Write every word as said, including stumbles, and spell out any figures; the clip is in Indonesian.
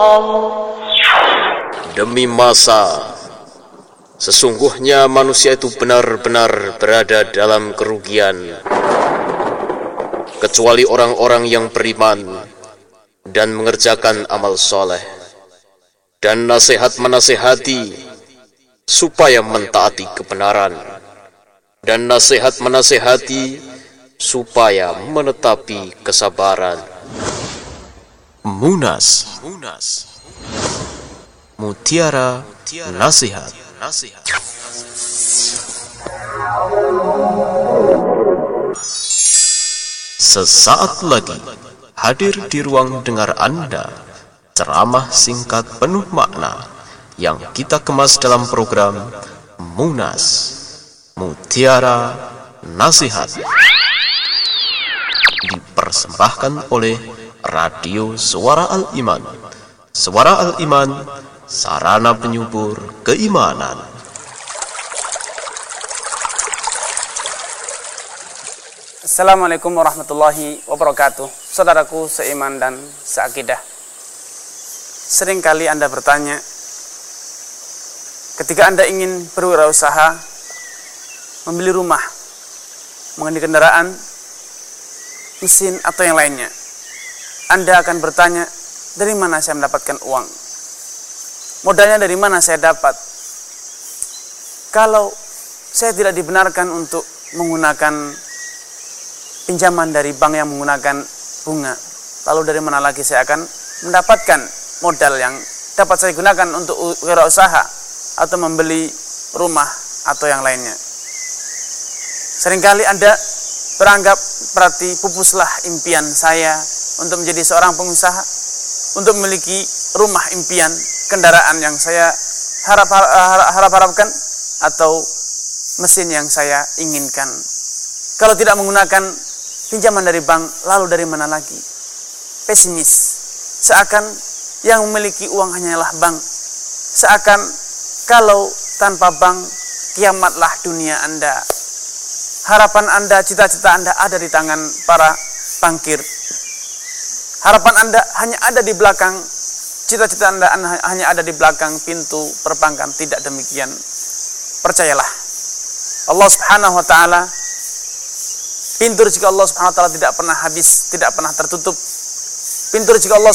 Demi masa, sesungguhnya manusia itu benar-benar berada dalam kerugian, kecuali orang-orang yang beriman dan mengerjakan amal soleh, dan nasihat menasihati supaya mentaati kebenaran, dan nasihat menasihati supaya menetapi kesabaran. Munas, Munas. Mutiara Nasihat. Sesaat lagi hadir di ruang dengar Anda ceramah singkat penuh makna yang kita kemas dalam program Munas Mutiara Nasihat, dipersembahkan oleh Radio Suara Al-Iman. Suara Al-Iman, sarana penyubur keimanan. Assalamualaikum warahmatullahi wabarakatuh. Saudaraku seiman dan seakidah, seringkali Anda bertanya, ketika Anda ingin berwirausaha, membeli rumah, mengenai kendaraan, mesin atau yang lainnya, Anda akan bertanya, dari mana saya mendapatkan uang? Modalnya dari mana saya dapat? Kalau saya tidak dibenarkan untuk menggunakan pinjaman dari bank yang menggunakan bunga, lalu dari mana lagi saya akan mendapatkan modal yang dapat saya gunakan untuk wirausaha atau membeli rumah atau yang lainnya? Seringkali Anda beranggap berarti pupuslah impian saya untuk menjadi seorang pengusaha, untuk memiliki rumah impian, kendaraan yang saya harap harap harapkan, atau mesin yang saya inginkan. Kalau tidak menggunakan pinjaman dari bank, lalu dari mana lagi? Pesimis, seakan yang memiliki uang hanyalah bank, seakan kalau tanpa bank kiamatlah dunia Anda. Harapan Anda, cita-cita Anda ada di tangan para bankir. Harapan Anda hanya ada di belakang, cita-cita Anda hanya ada di belakang pintu perbankan. Tidak demikian. Percayalah, Allah Subhanahu wa taala, pintu rezeki Allah Subhanahu wa taala tidak pernah habis, tidak pernah tertutup. Pintu rezeki Allah